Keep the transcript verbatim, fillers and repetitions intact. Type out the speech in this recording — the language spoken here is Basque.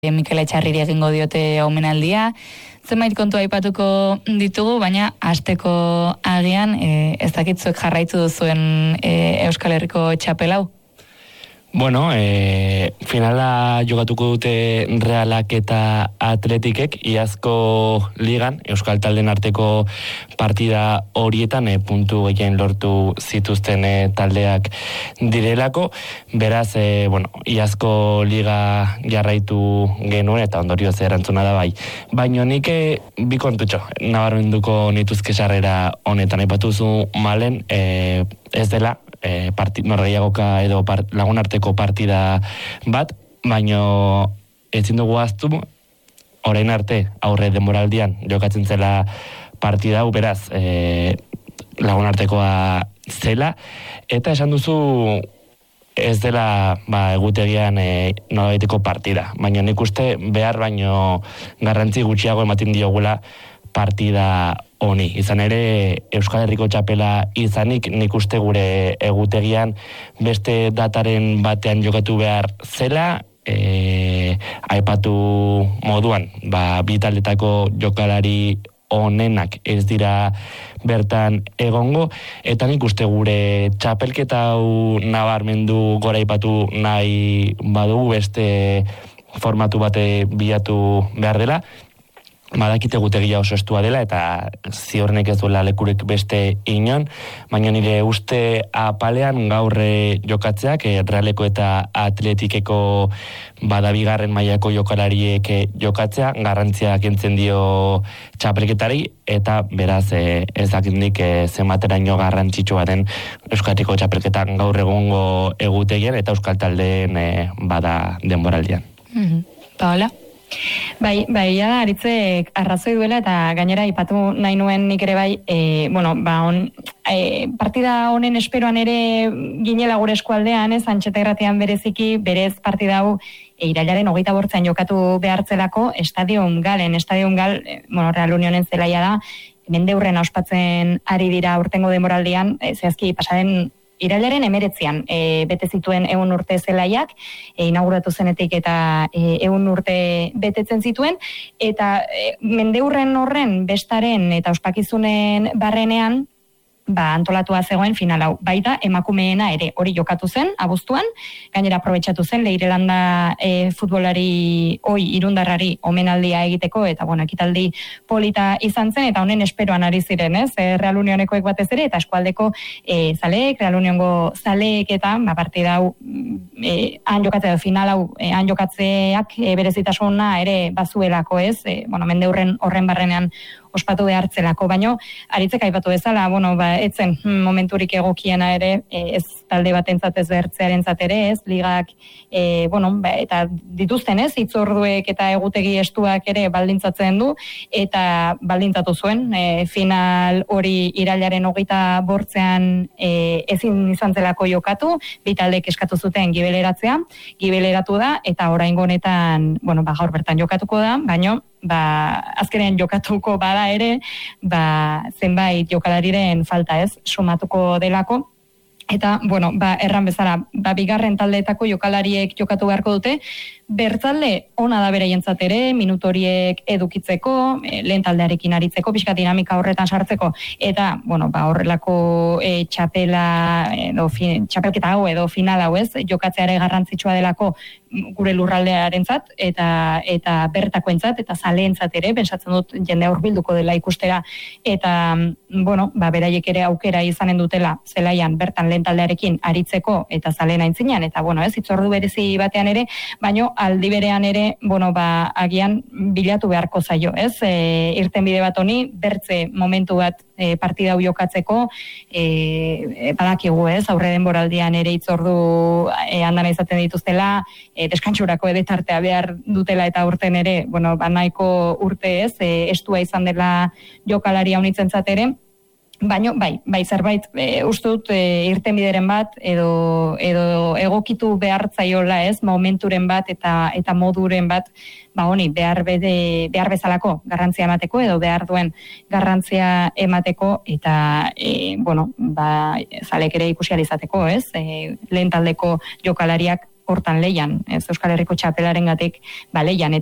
Mikel Etxarriri egingo diote omenaldia. Zenbait kontu aipatuko ditugu, baina hasteko agian e, ez dakitzuek jarraitu duzuen e, Euskal Herriko txapelau. Bueno, e, finala jokatuko dute Realak eta Atletikek iazko ligan, Euskal Taldeen arteko partida horietan e, puntu gehien lortu zituzten e, taldeak direlako. Beraz, e, bueno, iazko liga jarraitu genuen eta ondorioz erantzuna da bai. Baina nik e, bi kontutxo, nabarmenduko nituzke sarrera honetan aipatuzu Malen, e, ez dela, E, parti, norgehiagoka edo part, lagun arteko partida bat, baino ezin dugu ahaztu orain arte aurre denboraldian jokatzen zela partida hau, beraz e, lagun artekoa zela, eta esan duzu ez dela ba, egutegian e, nolabaiteko partida, baina nik uste behar baino garrantzi gutxiago ematen diogula partida honi. Izan ere, Euskal Herriko txapela izanik, nik uste gure egutegian beste dataren batean jokatu behar zela, e, aipatu moduan, ba, bi taldetako jokalari onenak ez dira bertan egongo, eta nik uste gure txapelketa hau nabarmendu gora aipatu nahi badugu beste formatu bate bilatu behar dela. Badakite egutegia oso estua dela eta ziornek ez duela lekurik beste inon, baina nire uste apalean gaurre jokatzeak, e, Realeko eta Atletikeko badabigarren mailako jokalariek jokatzea, garrantzia kentzen dio txapelketari, eta beraz e, ez dakindik e, zenbateraino garrantzitsua den Euskal Herriko txapelketan gaur egongo egutegian eta Euskal Taldeen e, bada denboraldian. Mm-hmm. Paola? Bai, bai, ja da, aritzek arrazoi duela eta gainera ipatu nahi nuen nik ere bai, e, bueno, ba, on, e, partida honen esperoan ere ginela gure eskualdean, ez, Antxetegratian bereziki, berez partida hau e, irailaren hogeita bortzean jokatu behartzelako, Estadion Galen, Estadion Gal, e, bueno, Real Unionen zelaia da, mendeurren ospatzen ari dira urtengo denboraldian, e, zehazki pasaren irailaren emeretzian e, bete zituen ehun urte zelaiak, e, inauguratu zenetik eta e, ehun urte betetzen zituen, eta e, mendeurren horren bestaren eta ospakizunen barrenean, ba, antolatua zegoen final hau. Baita emakumeena ere hori jokatu zen, abuztuan, gainera aprobetxatu zen, Leirelanda e, futbolari oi irundarrari omenaldia egiteko, eta bueno, ekitaldi polita izan zen, eta honen esperoan ari ziren, ez? E, Real Unionekoek batez ere, eta eskualdeko e, zaleek, Real Uniongo zaleek, eta ba, partida hau, e, han jokatzea, final hau, e, han jokatzeak e, berezitasuna ere bazuelako, ez? E, bueno, mendeurren horren barrenean ospatu behartzelako, baino aritzek aipatu bezala, bueno, ba, etzen momenturik egokiena ere, e, ez talde batentzat ez bertzearentzat ere, ez, ligak, e, bueno, ba, eta dituzten ez, hitzorduek eta egutegi estuak ere baldintzatzen du, eta baldintzatu zuen, e, final hori irailaren hogeita bortzean e, ezin izan zelako jokatu, bi taldek eskatu zuten gibeleratzea, gibeleratu da, eta oraingo honetan, bueno, ba, gaur bertan jokatuko da, baino, ba, azkenean jokatuko bada ere, ba, zenbait jokalariren falta ez, sumatuko delako, eta, bueno, ba, erran bezala, ba, bigarren taldeetako jokalariek jokatu beharko dute, bertzalde ona da beraientzat ere, minutu horiek edukitzeko, e, lehen taldearekin aritzeko, pixka dinamika horretan sartzeko, eta, bueno, ba, horrelako e, txapela, edo, fin, txapelketa hau edo final hau ez, jokatzeare garrantzitsua delako gure lurraldearentzat, eta eta bertakoentzat, eta zaleentzat ere, pentsatzen dut jende hurbilduko dela ikustera, eta, bueno, ba, beraiek ere aukera izanen dutela, zelaian bertan lehen taldearekin aritzeko, eta zaleen aintzinean, eta, bueno, ez, hitzordu berezi batean ere, baino aldi berean ere, bueno, ba, agian bilatu beharko zaio, ez? E, irtenbide bat honi, bertze momentu bat e, partida hau jokatzeko, e, badakigu, ez? Aurre denboraldian ere hitzordu e, andana izaten dituztela, e, deskantsurako edetartea behar dutela eta urten ere, bueno, ba, nahiko urte ez, e, estua izan dela jokalari haunitzentzat ere, baino, bai, bai, zerbait, e, uste dut, e, irtenbideren bat, edo, edo egokitu behartzaiola ez, momenturen bat eta eta moduren bat, ba honi, behar, bede, behar bezalako garrantzia emateko, edo behar duen garrantzia emateko, eta, e, bueno, ba, zalek ere ikusi alizateko, ez, e, lehen taldeko jokalariak hortan leian, ez Euskal Herriko txapelarengatik ba leian,